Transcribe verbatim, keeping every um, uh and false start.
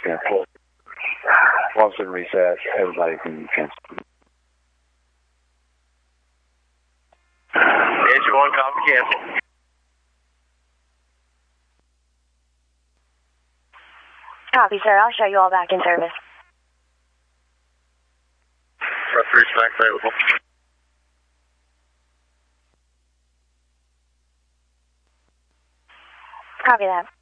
just going to pull. Once it resets, everybody can cancel. Engine one, copy, cancel. Copy, sir. I'll show you all back in service. Referee back available. Copy that.